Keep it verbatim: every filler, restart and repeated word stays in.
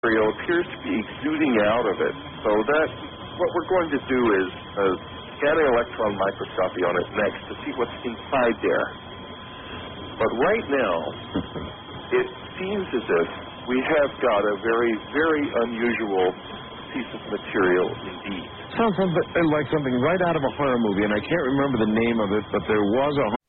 material appears to be exuding out of it. So that, what we're going to do is uh, scanning electron microscopy on it next to see what's inside there. But right now, it seems as if we have got a very, very unusual piece of material indeed. Sounds like something right out of a horror movie, and I can't remember the name of it, but there was a